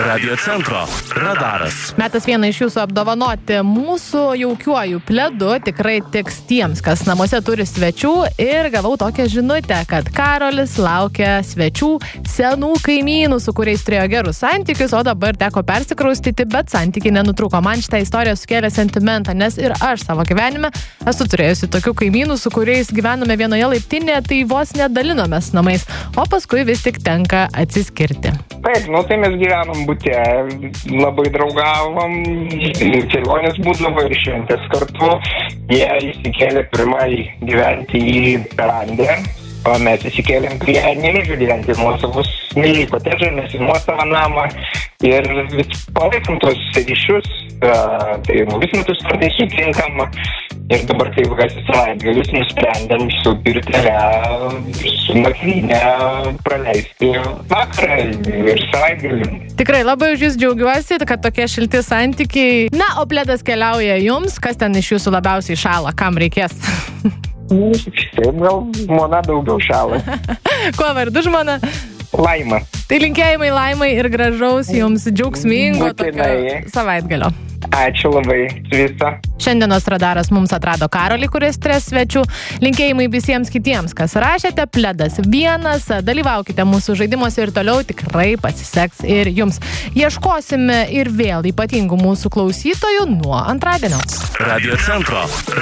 Radio centro radaras. Metas vieną iš jūsų apdovanoti mūsų jaukiuoju pledu. Tikrai tiks tiems, kas namuose turi svečių. Ir gavau tokią žinutę, kad Karolis laukia svečių senų kaimynų, su kuriais turėjo gerus santykius, o dabar teko persikraustyti, bet santykiai nenutrūko. Man šitą istoriją sukėlė sentimentą, nes ir aš savo gyvenime esu turėjusi tokių kaimynų, su kuriais gyvename vienoje laiptinėje, tai vos nedalinomės namais, o paskui vis tik tenka atsiskirti. Taip, tai mes gyvenom bute, labai draugavom, kelionės būdavo ir šventės kartu. Jie įsikėlė pirmai gyventi į Perandę, o mes įsikėlėm prie Nemėžių gyventi nuosavus, ne į kotedžą, mes į nuosavą namą. Ir vis palaikom tos ryšius, tai vis metus kartais sutinkam. Ir dabar, kai vakasis savaitgalis, nusprendėm su Pirtelė, su nakvynė praleisti vakarą ir savaitgalį. Tikrai labai už jūs džiaugiuosi, kad tokie šilti santykiai. Na, o pledas keliauja jums. Kas ten iš jūsų labiausiai šala? Kam reikės? Taip, gal žmona daugiau šala. Kuo vardu žmona? Laima. Tai linkėjimai Laimai ir gražaus jums džiaugsmingo tokio savaitgalio. Ačiū labai viso. Šiandienos radaras mums atrado Karolį, kuris turės svečių. Linkėjimai visiems kitiems, kas rašėte. Pledas vienas. Dalyvaukite mūsų žaidimuose ir toliau tikrai pasiseks ir jums. Ieškosime ir vėl ypatingų mūsų klausytojų nuo antradienio. Radio centro